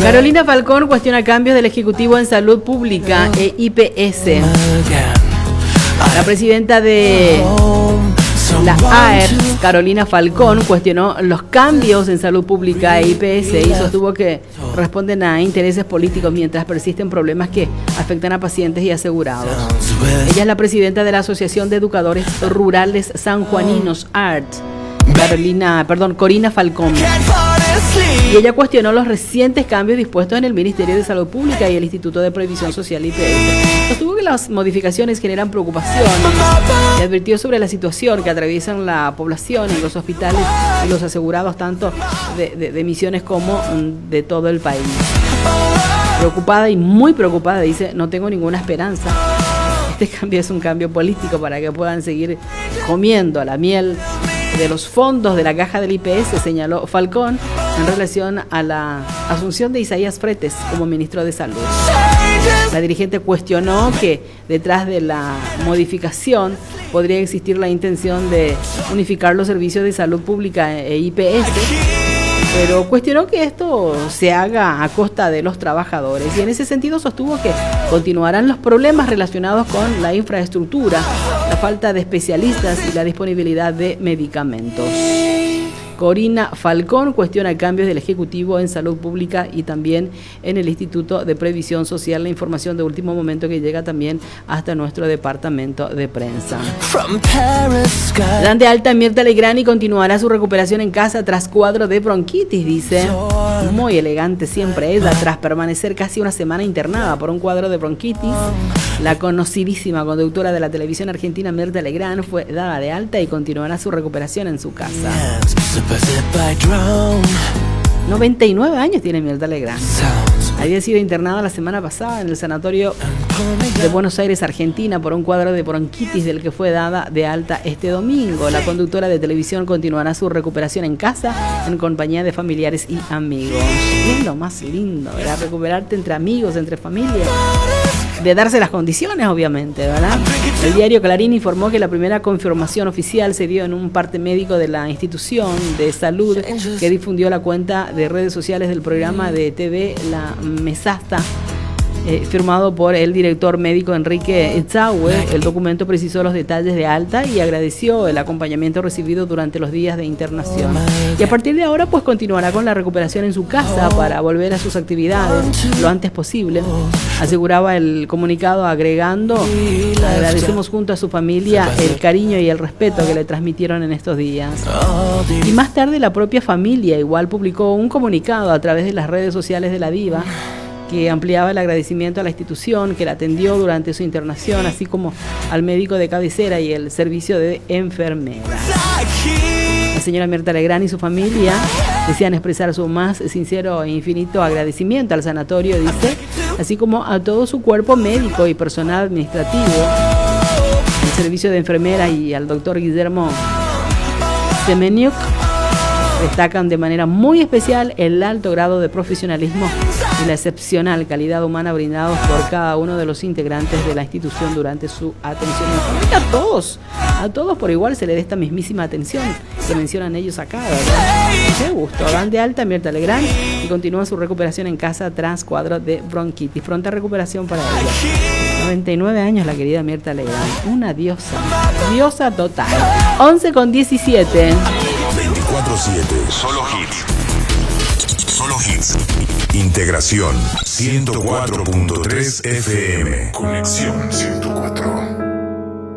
Carolina Falcón cuestiona cambios del Ejecutivo en Salud Pública e IPS. La presidenta de la AER, Carolina Falcón, cuestionó los cambios en Salud Pública e IPS y sostuvo que responden a intereses políticos mientras persisten problemas que afectan a pacientes y asegurados. Ella es la presidenta de la Asociación de Educadores Rurales Sanjuaninos, ART, Corina Falcón. Y ella cuestionó los recientes cambios dispuestos en el Ministerio de Salud Pública y el Instituto de Previsión Social IPS. Sostuvo que las modificaciones generan preocupación y advirtió sobre la situación que atraviesan la población en los hospitales y los asegurados tanto de Misiones como de todo el país. Preocupada y muy preocupada, dice, no tengo ninguna esperanza. Este cambio es un cambio político para que puedan seguir comiendo la miel de los fondos de la caja del IPS, señaló Falcón en relación a la asunción de Isaías Fretes como ministro de Salud. La dirigente cuestionó que detrás de la modificación podría existir la intención de unificar los servicios de salud pública e IPS, pero cuestionó que esto se haga a costa de los trabajadores y en ese sentido sostuvo que continuarán los problemas relacionados con la infraestructura, la falta de especialistas y la disponibilidad de medicamentos. Corina Falcón cuestiona cambios del Ejecutivo en Salud Pública y también en el Instituto de Previsión Social. La información de último momento que llega también hasta nuestro departamento de prensa. Dan de alta a Mirta Legrand y continuará su recuperación en casa tras cuadro de bronquitis, dice. Muy elegante siempre ella, tras permanecer casi una semana internada por un cuadro de bronquitis. La conocidísima conductora de la televisión argentina Mirta Legrand fue dada de alta y continuará su recuperación en su casa. 99 años tiene Mirta Legrand. Había sido internada la semana pasada en el sanatorio de Buenos Aires, Argentina, por un cuadro de bronquitis del que fue dada de alta este domingo. La conductora de televisión continuará su recuperación en casa en compañía de familiares y amigos. Y es lo más lindo, ¿verdad? Recuperarte entre amigos, entre familia. De darse las condiciones, obviamente, ¿verdad? El diario Clarín informó que la primera confirmación oficial se dio en un parte médico de la institución de salud que difundió la cuenta de redes sociales del programa de TV La Mesasta, firmado por el director médico Enrique Echaue. El documento precisó los detalles de alta y agradeció el acompañamiento recibido durante los días de internación. Y a partir de ahora, pues continuará con la recuperación en su casa para volver a sus actividades lo antes posible, aseguraba el comunicado, agregando: agradecemos junto a su familia el cariño y el respeto que le transmitieron en estos días. Y más tarde la propia familia igual publicó un comunicado a través de las redes sociales de la diva, que ampliaba el agradecimiento a la institución que la atendió durante su internación, así como al médico de cabecera y el servicio de enfermeras. La señora Mirta Legrand y su familia desean expresar su más sincero e infinito agradecimiento al sanatorio, dice, así como a todo su cuerpo médico y personal administrativo, el servicio de enfermera y al doctor Guillermo Semeniuk. Destacan de manera muy especial el alto grado de profesionalismo y la excepcional calidad humana brindados por cada uno de los integrantes de la institución durante su atención. A todos por igual se le dé esta mismísima atención que mencionan ellos acá, ¿verdad? Qué gusto. Dan de alta a Mirta Legrand y continúa su recuperación en casa tras cuadro de bronquitis. Pronta recuperación para ella. 99 años la querida Mirta Legrand. Una diosa total. 11:17. 24/7. Solo hits. Solo hits. Integración 104.3 FM. Conexión 104.